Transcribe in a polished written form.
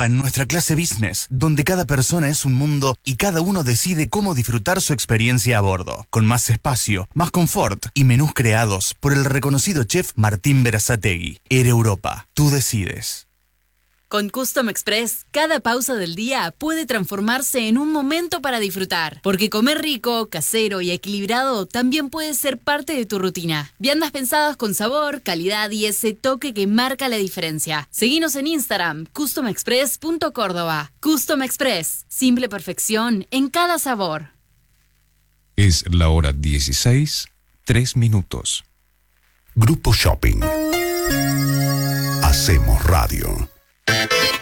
Participa en nuestra clase Business, donde cada persona es un mundo y cada uno decide cómo disfrutar su experiencia a bordo. Con más espacio, más confort y menús creados por el reconocido chef Martín Berazategui. Air Europa. Tú decides. Con Custom Express, cada pausa del día puede transformarse en un momento para disfrutar. Porque comer rico, casero y equilibrado también puede ser parte de tu rutina. Viandas pensadas con sabor, calidad y ese toque que marca la diferencia. Seguinos en Instagram, customexpress.córdoba. Custom Express, simple perfección en cada sabor. Es la hora 16, 3 minutos. Grupo Shopping. Hacemos radio.